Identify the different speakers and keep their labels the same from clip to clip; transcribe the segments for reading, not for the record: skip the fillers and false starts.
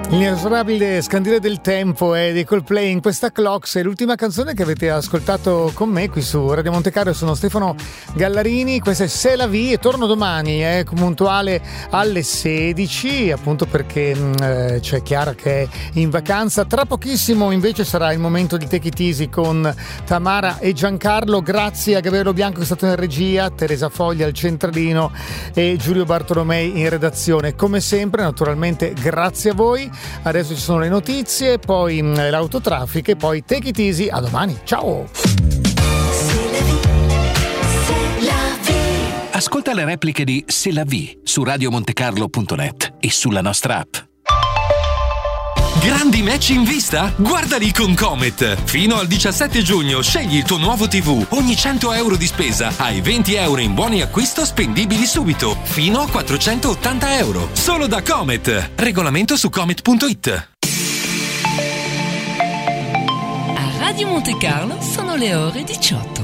Speaker 1: L'inesorabile scandire del tempo è dei Coldplay in questa Clocks, è l'ultima canzone che avete ascoltato con me qui su Radio Montecarlo. Sono Stefano Gallarini, questa è C'est la vie e torno domani puntuale alle 16, appunto perché c'è Chiara che è in vacanza. Tra pochissimo invece sarà il momento di Take It Easy con Tamara e Giancarlo. Grazie a Gabriele Bianco che è stato in regia, Teresa Foglia al centralino e Giulio Bartolomei in redazione. Come sempre, naturalmente, grazie a voi. Adesso ci sono le notizie, poi l'autotraffico e poi Take It Easy. A domani, ciao!
Speaker 2: Ascolta le repliche di C'est la vie su radiomontecarlo.net e sulla nostra app. Grandi match in vista? Guardali con Comet! Fino al 17 giugno scegli il tuo nuovo TV. Ogni 100 euro di spesa hai 20 euro in buoni acquisto spendibili subito, fino a 480 euro. Solo da Comet! Regolamento su comet.it.
Speaker 3: A Radio Montecarlo sono le ore 18.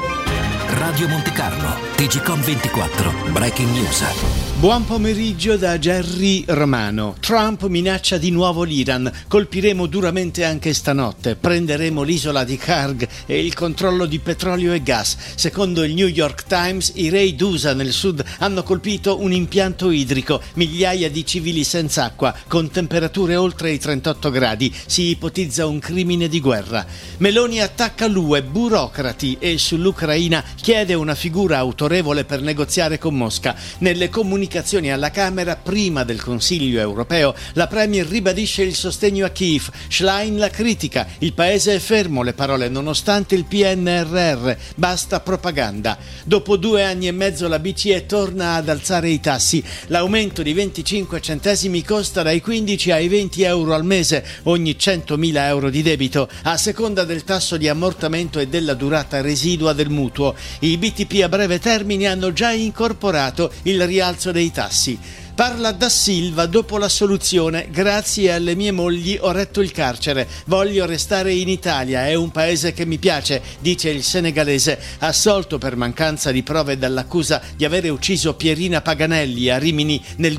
Speaker 2: Radio Montecarlo, TGcom 24, Breaking News.
Speaker 4: Buon pomeriggio da Gerry Romano. Trump minaccia di nuovo l'Iran. Colpiremo duramente anche stanotte. Prenderemo l'isola di Karg e il controllo di petrolio e gas. Secondo il New York Times, i Raid USA nel sud hanno colpito un impianto idrico. Migliaia di civili senza acqua, con temperature oltre i 38 gradi. Si ipotizza un crimine di guerra. Meloni attacca l'UE, burocrati, e sull'Ucraina chiede una figura autorevole per negoziare con Mosca. Nelle comunicazioni alla Camera, prima del Consiglio europeo, la Premier ribadisce il sostegno a Kiev. Schlein la critica. Il paese è fermo, le parole, nonostante il PNRR. Basta propaganda. Dopo 2 anni e mezzo la BCE torna ad alzare i tassi. L'aumento di 25 centesimi costa dai 15 ai 20 euro al mese ogni 100.000 euro di debito, a seconda del tasso di ammortamento e della durata residua del mutuo. I BTP a breve termine hanno già incorporato il rialzo dei tassi. Parla Da Silva dopo l'assoluzione. Grazie alle mie mogli ho retto il carcere. Voglio restare in Italia, è un paese che mi piace, dice il senegalese, assolto per mancanza di prove dall'accusa di avere ucciso Pierina Paganelli a Rimini nel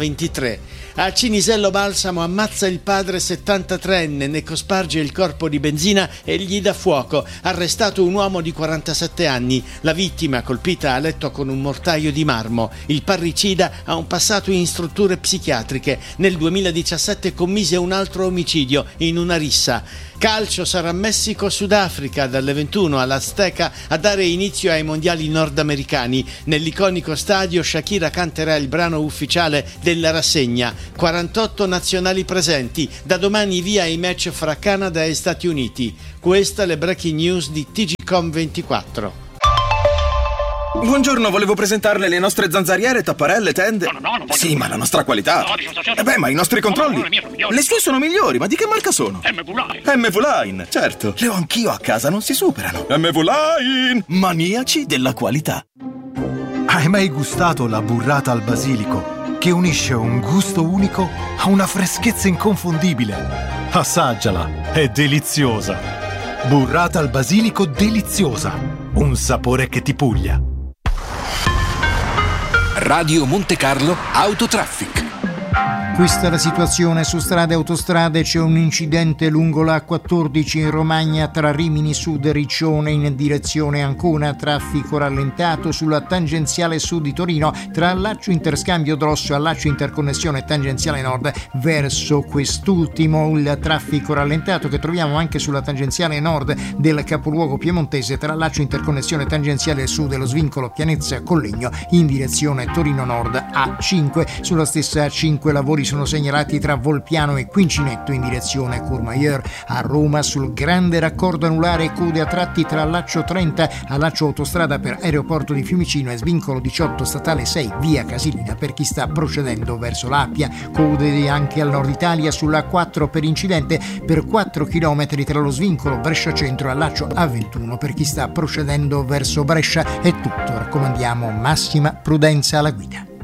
Speaker 4: 2023. A Cinisello Balsamo ammazza il padre 73enne, ne cosparge il corpo di benzina e gli dà fuoco. Arrestato un uomo di 47 anni. La vittima, colpita a letto con un mortaio di marmo. Il parricida ha un passato in strutture psichiatriche. Nel 2017 commise un altro omicidio in una rissa. Calcio, sarà Messico-Sudafrica dalle 21 all'Azteca a dare inizio ai mondiali nordamericani. Nell'iconico stadio Shakira canterà il brano ufficiale della rassegna. 48 nazionali presenti. Da domani via i match fra Canada e Stati Uniti. Queste le breaking news di TGcom 24.
Speaker 5: Buongiorno, volevo presentarle le nostre zanzariere, tapparelle, tende.
Speaker 6: No,
Speaker 5: sì, ma la nostra qualità. Ma i nostri controlli. Le sue sono migliori, ma di che marca sono? MV-Line, certo. Le ho anch'io a casa, non si superano. MV-Line, maniaci della qualità.
Speaker 7: Hai mai gustato la burrata al basilico, che unisce un gusto unico a una freschezza inconfondibile? Assaggiala, è deliziosa. Burrata al basilico deliziosa, un sapore che ti puglia.
Speaker 2: Radio Montecarlo Autotraffic.
Speaker 8: Questa è la situazione su strade e autostrade. C'è un incidente lungo la A14 in Romagna tra Rimini Sud e Riccione in direzione Ancona, traffico rallentato sulla tangenziale sud di Torino tra Laccio Interscambio Drosso e Laccio Interconnessione tangenziale nord verso quest'ultimo. Il traffico rallentato che troviamo anche sulla tangenziale nord del capoluogo piemontese tra Laccio Interconnessione tangenziale sud e lo svincolo Pianezza Collegno in direzione Torino Nord A5. Sulla stessa A5 lavori sono segnalati tra Volpiano e Quincinetto in direzione Courmayeur. A Roma sul grande raccordo anulare code a tratti tra Laccio 30 a Laccio Autostrada per Aeroporto di Fiumicino e svincolo 18 statale 6 via Casilina per chi sta procedendo verso l'Appia. Code anche al nord Italia sulla 4 per incidente per 4 km tra lo svincolo Brescia Centro e Laccio A21 per chi sta procedendo verso Brescia. È tutto, raccomandiamo massima prudenza alla guida.